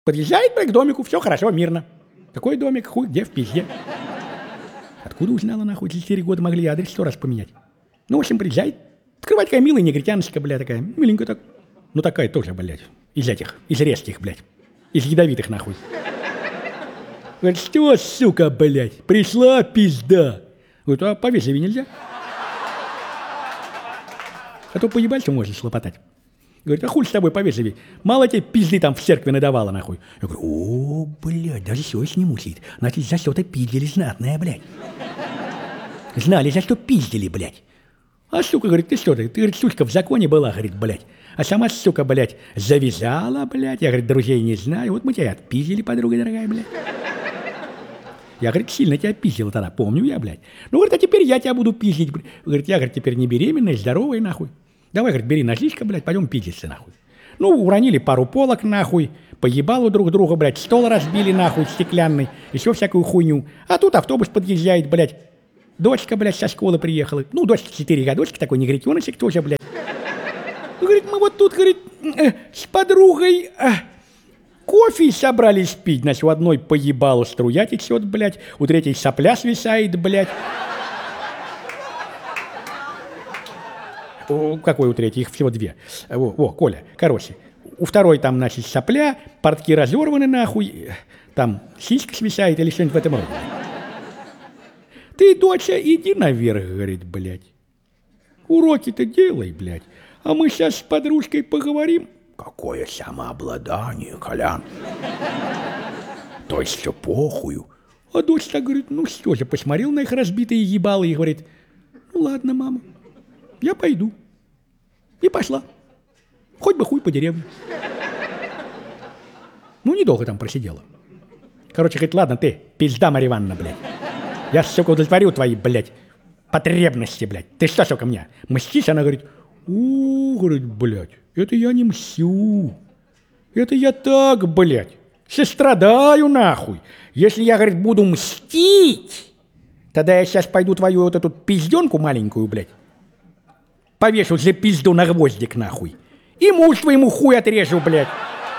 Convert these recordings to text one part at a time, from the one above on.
Подъезжает, блядь, к домику, все хорошо, мирно. Какой домик, хуй, где в пизде. Откуда узнала, нахуй, 4 года могли адрес 100 раз поменять? Ну, в общем, приезжает. Открывать такая милая негритяночка, блядь, такая. Миленькая так. Ну, такая тоже, блядь. Из этих, из резких, блядь. Из ядовитых, нахуй. Говорит, что, сука, блядь, пришла пизда. Говорит, а повежливее нельзя? А то поебать, можно слопотать. Говорит, а хуй с тобой повежливее? Мало тебе пизды там в церкви надавала, нахуй. Я говорю, о, блядь, даже совесть не мучает. Значит, за что-то пиздили знатное, блядь. Знали, за что пиздили, блядь. А сука, говорит, ты что ты? Ты, говорит, сучка в законе была, говорит, блядь. А сама, сука, блядь, завязала, блядь. Я, говорит, друзей не знаю. Вот мы тебя отпиздили, подруга дорогая, блядь. Я, говорит, сильно тебя пиздила тогда, помню я, блядь. Ну, говорит, а теперь я тебя буду пиздить. Говорит, я, говорит, теперь не беременная, здоровая, нахуй. Давай, говорит, бери ножичка, блядь, пойдем пиздиться, нахуй. Ну, уронили пару полок, нахуй, поебалу друг друга, блядь, стол разбили, нахуй, стеклянный, еще всякую хуйню. А тут автобус подъезжает, блядь. Дочка, блядь, со школы приехала. Ну, дочка 4 годочка, такой негритеночек тоже, блядь. Говорит, мы вот тут, говорит, с подругой кофе собрались пить. Значит, у одной поебалу струя течет, блядь, у третьей сопля свисает, блядь. Какой у третьей? Их всего 2. Во, Коля, короче. У второй там, значит, сопля, портки разорваны, нахуй, там сиська свисает или что-нибудь в этом роде. Ты, доча, иди наверх, говорит, блядь. Уроки-то делай, блядь. А мы сейчас с подружкой поговорим. Какое самообладание, Колян. То есть все похую. А дочь так говорит, ну что же, посмотрел на их разбитые ебалы и говорит, ну ладно, мама, я пойду. И пошла. Хоть бы хуй по деревне. Ну, недолго там просидела. Короче, говорит, ладно ты, пизда Марья Ивановна, блядь. Я, сука, удовлетворю твои, блядь, потребности, блядь. Ты что, сука, мне мстишь? Она говорит, говорит, блядь, это я не мстю. Это я так, блядь, сострадаю, нахуй. Если я, говорит, буду мстить, тогда я сейчас пойду твою вот эту пизденку маленькую, блядь, повешу за пизду на гвоздик, нахуй. И муж твоему хуй отрежу, блядь.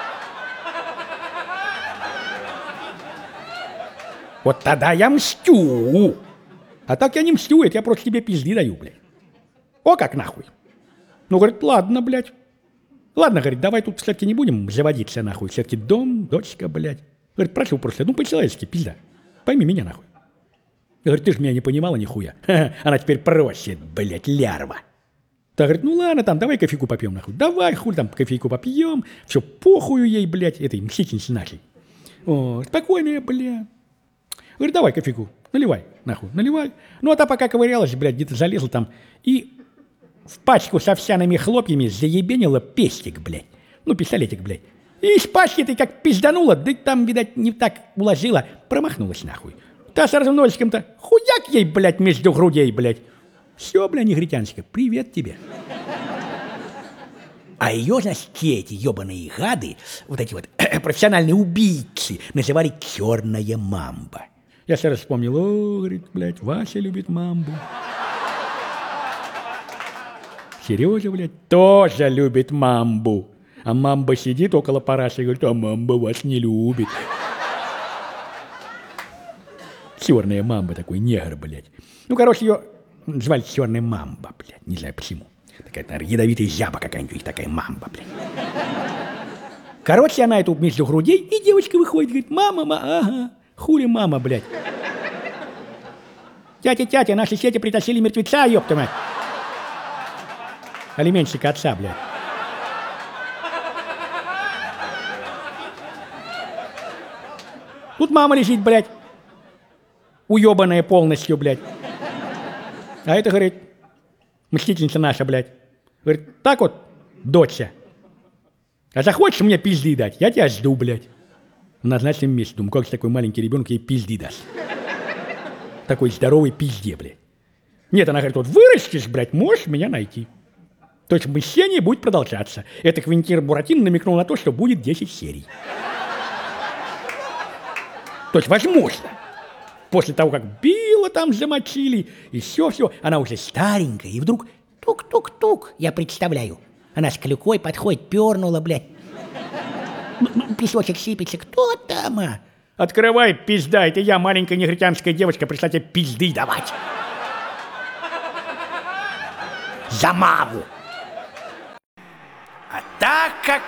Вот тогда я мстю. А так я не мстю, это я просто тебе пизды даю, блядь. О, как нахуй. Ну, говорит, ладно, блядь. Ладно, говорит, давай тут все-таки не будем заводиться, нахуй. Все-таки дом, дочка, блядь. Говорит, прошу просто, ну, по-человечески, пизда. Пойми меня, нахуй. Говорит, ты ж меня не понимала нихуя. Она теперь просит, блядь, лярва. Та говорит, ну ладно, там, давай кофейку попьем, нахуй. Давай, хуй там, кофейку попьем. Все, похую ей, блядь, этой мстительнице нашей. О, спокойная, блядь. Говорит, давай кофейку, наливай, нахуй, наливай. Ну, а та пока ковырялась, блядь, где-то залезла там и в пачку с овсяными хлопьями заебенила пестик, блядь. Ну, пистолетик, блядь. И из пачки ты как пизданула, да там, видать, не так уложила, промахнулась, нахуй. Та с разносиком-то хуяк ей, блядь, между грудей, блядь. Все, блядь, негритяночка, привет тебе. А ее, значит, те эти ебаные гады, вот эти вот профессиональные убийцы, называли «черная мамба». Я сразу вспомнил, о, говорит, блядь, Вася любит мамбу. Сережа, блядь, тоже любит мамбу. А мамба сидит около параши и говорит, а мамба вас не любит. Черная мамба, такой негр, блядь. Ну, короче, ее звали черная мамба, блядь, не знаю почему. Такая, наверное, ядовитая жаба какая-нибудь, такая мамба, блядь. Короче, она эту между грудей, и девочка выходит, говорит, мама, ага, хули мама, блядь. Тятя, наши сети притащили мертвеца, ёпта мать. Алименщика отца, блядь. Тут мама лежит, блядь, уебанная полностью, блядь. А это, говорит, мстительница наша, блядь. Говорит, так вот, доча, а захочешь мне пизды дать, я тебя жду, блядь. В назначенном месте. Думаю, как же такой маленький ребенок ей пизды даст. Такой здоровый пизде, блядь. Нет, она говорит, вот вырастешь, блядь, можешь меня найти. То есть мщение будет продолжаться. Это Квентин Буратино намекнул на то, что будет 10 серий. То есть возможно. После того, как Билла там замочили, и все, она уже старенькая, и вдруг тук-тук-тук, я представляю. Она с клюкой подходит, пернула, блядь. Песочек сыпется, кто там? Открывай, пизда, это я, маленькая негритянская девочка, пришла тебе пизды давать. За маму. А так как